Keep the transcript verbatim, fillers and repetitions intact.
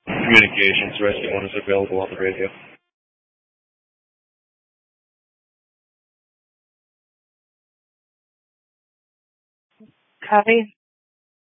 Communications, rescue one is available on the radio. Copy.